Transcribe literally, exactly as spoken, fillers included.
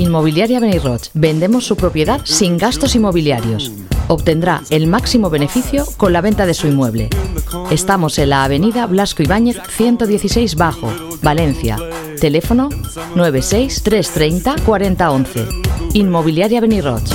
Inmobiliaria Benirroch. Vendemos su propiedad sin gastos inmobiliarios. Obtendrá el máximo beneficio con la venta de su inmueble. Estamos en la avenida Blasco Ibáñez ciento dieciséis Bajo, Valencia. Teléfono nueve seis, tres treinta, cuarenta once. Inmobiliaria Benirroch.